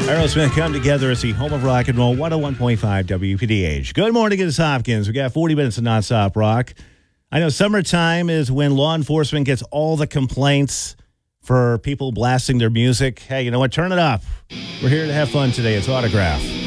Aerosmith come together as the home of rock and roll, 101.5 WPDH. Good morning, it's Hopkins. We got 40 minutes of nonstop rock. I know summertime is when law enforcement gets all the complaints for people blasting their music. Hey, you know what? Turn it up. We're here to have fun today. It's Autograph.